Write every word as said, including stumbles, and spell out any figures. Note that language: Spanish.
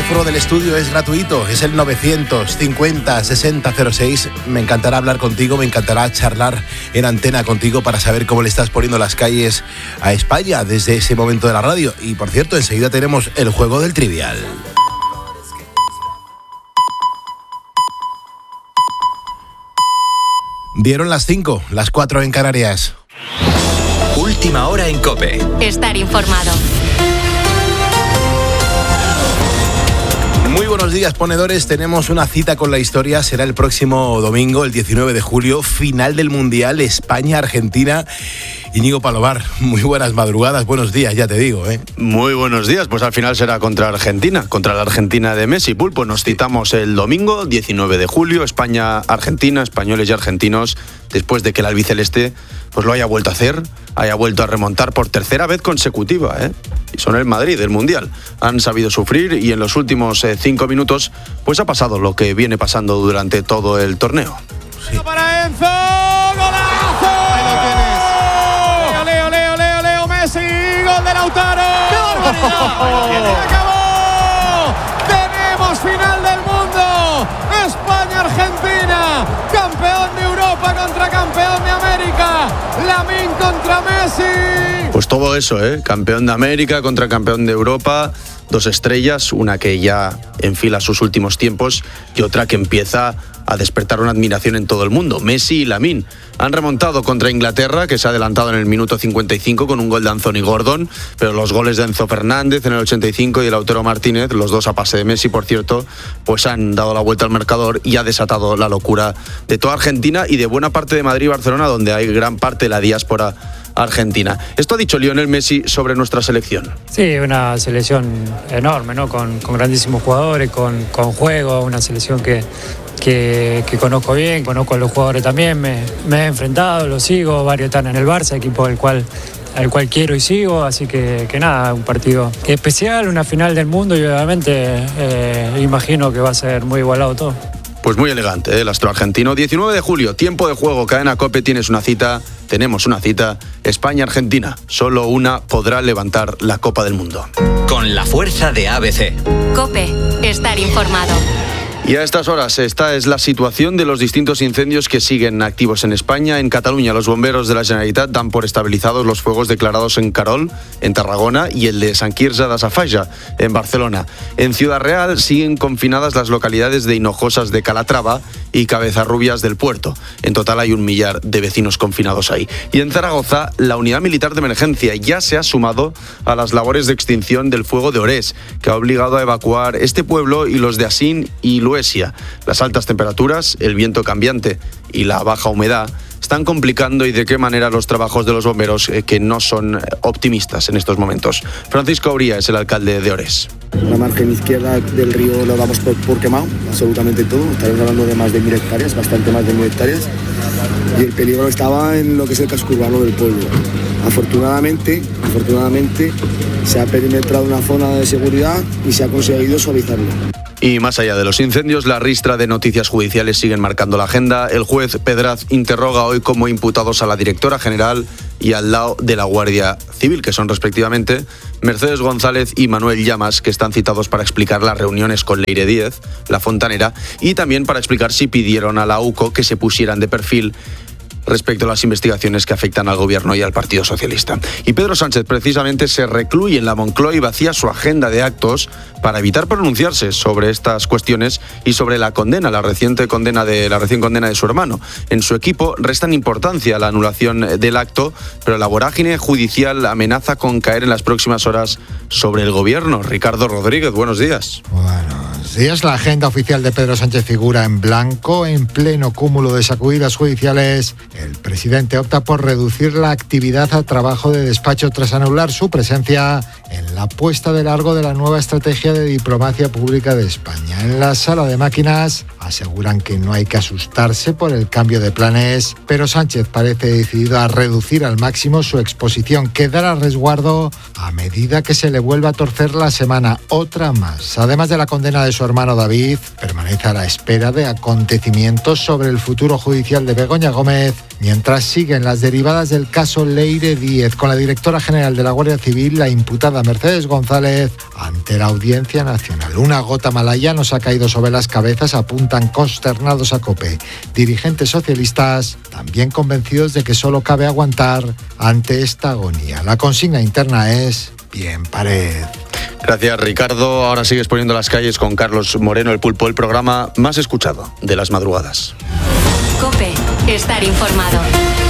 teléfono del estudio es gratuito, es el novecientos cincuenta sesenta cero seis. Me encantará hablar contigo, me encantará charlar en antena contigo para saber cómo le estás poniendo las calles a España desde ese momento de la radio. Y por cierto, enseguida tenemos el juego del trivial. Dieron las cinco, las cuatro en Canarias. Última hora en COPE. Estar informado. Muy buenos días, ponedores. Tenemos una cita con la historia. Será el próximo domingo, el diecinueve de julio, final del Mundial España-Argentina. Íñigo Palovar, muy buenas madrugadas, buenos días, ya te digo, ¿eh? Muy buenos días, pues al final será contra Argentina, contra la Argentina de Messi. Pulpo, nos citamos el domingo, diecinueve de julio, España-Argentina, españoles y argentinos, después de que el albiceleste pues lo haya vuelto a hacer, haya vuelto a remontar por tercera vez consecutiva, ¿eh? Y son el Madrid del Mundial. Han sabido sufrir y en los últimos eh, cinco minutos pues ha pasado lo que viene pasando durante todo el torneo. Sí. Para Enzo, golazo. Ahí lo tienes. Leo, Leo, Leo, Leo, Messi, gol de Lautaro. ¡Qué barbaridad! ¡Se acabó! ¡Tenemos final del mundo! España-Argentina, campeón de Europa contra campeón de América. Lamine contra Messi. Pues todo eso, ¿eh? Campeón de América contra campeón de Europa. Dos estrellas, una que ya enfila sus últimos tiempos y otra que empieza a despertar una admiración en todo el mundo. Messi y Lamine han remontado contra Inglaterra, que se ha adelantado en el minuto cincuenta y cinco con un gol de Anthony Gordon, pero los goles de Enzo Fernández en el ochenta y cinco y de Lautaro Martínez, los dos a pase de Messi, por cierto, pues han dado la vuelta al marcador y ha desatado la locura de toda Argentina y de buena parte de Madrid y Barcelona, donde hay gran parte de la diáspora argentina. Esto ha dicho Lionel Messi sobre nuestra selección. Sí, una selección enorme, ¿no? Con, con grandísimos jugadores, con, con juego, una selección que, que, que conozco bien, conozco a los jugadores también, me, me he enfrentado, los sigo, varios están en el Barça, equipo del cual al cual quiero y sigo, así que, que nada, un partido especial, una final del mundo y obviamente eh, imagino que va a ser muy igualado todo. Pues muy elegante, ¿eh? El astro argentino. diecinueve de julio, tiempo de juego, Cadena COPE, tienes una cita, tenemos una cita, España-Argentina. Solo una podrá levantar la Copa del Mundo. Con la fuerza de A B C. COPE, estar informado. Y a estas horas, esta es la situación de los distintos incendios que siguen activos en España. En Cataluña, los bomberos de la Generalitat dan por estabilizados los fuegos declarados en Carol, en Tarragona, y el de Sant Quirze de Safaja, en Barcelona. En Ciudad Real siguen confinadas las localidades de Hinojosas de Calatrava y Cabezarrubias del Puerto. En total hay un millar de vecinos confinados ahí. Y en Zaragoza, la Unidad Militar de Emergencia ya se ha sumado a las labores de extinción del fuego de Orés, que ha obligado a evacuar este pueblo y los de Asín y Luesia. Las altas temperaturas, el viento cambiante y la baja humedad están complicando y de qué manera los trabajos de los bomberos eh, que no son optimistas en estos momentos. Francisco Auría es el alcalde de Orés. La margen izquierda del río lo damos por, por quemado, absolutamente todo. Estaremos hablando de más de mil hectáreas, bastante más de mil hectáreas. Y el peligro estaba en lo que es el casco urbano del pueblo. Afortunadamente, afortunadamente se ha perimetrado una zona de seguridad y se ha conseguido suavizarlo. Y más allá de los incendios, la ristra de noticias judiciales siguen marcando la agenda. El juez Pedraz interroga hoy como imputados a la directora general y al lao de la Guardia Civil, que son respectivamente Mercedes González y Manuel Llamas, que están citados para explicar las reuniones con Leire Díez, la fontanera, y también para explicar si pidieron a la U C O que se pusieran de perfil respecto a las investigaciones que afectan al gobierno y al Partido Socialista. Y Pedro Sánchez precisamente se recluye en la Moncloa y vacía su agenda de actos para evitar pronunciarse sobre estas cuestiones y sobre la condena, la reciente condena de la recién condena de su hermano. En su equipo restan importancia a la anulación del acto, pero la vorágine judicial amenaza con caer en las próximas horas sobre el gobierno. Ricardo Rodríguez, buenos días. Buenos días. La agenda oficial de Pedro Sánchez figura en blanco, en pleno cúmulo de sacudidas judiciales. El presidente opta por reducir la actividad a trabajo de despacho tras anular su presencia en la puesta de largo de la nueva estrategia de diplomacia pública de España. En la sala de máquinas aseguran que no hay que asustarse por el cambio de planes, pero Sánchez parece decidido a reducir al máximo su exposición, que dará resguardo a medida que se le vuelva a torcer la semana, otra más. Además de la condena de su hermano David, permanece a la espera de acontecimientos sobre el futuro judicial de Begoña Gómez Mientras siguen las derivadas del caso Leire Díez, con la directora general de la Guardia Civil, la imputada Mercedes González, ante la Audiencia Nacional. Una gota malaya nos ha caído sobre las cabezas, apuntan consternados a COPE. Dirigentes socialistas también convencidos de que solo cabe aguantar ante esta agonía. La consigna interna es bien pared. Gracias, Ricardo. Ahora sigues poniendo las calles con Carlos Moreno, el pulpo, el programa más escuchado de las madrugadas. COPE, estar informado.